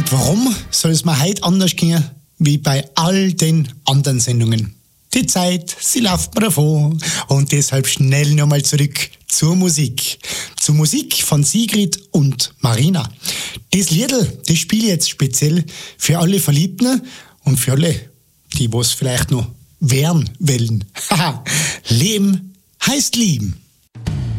Warum soll es mir heute anders gehen, wie bei all den anderen Sendungen? Die Zeit, sie läuft mir davon und deshalb schnell nochmal zurück zur Musik. Zur Musik von Sigrid und Marina. Das Liedl, das spiele ich jetzt speziell für alle Verliebten und für alle, die was vielleicht noch werden wollen. Haha, Leben heißt lieben.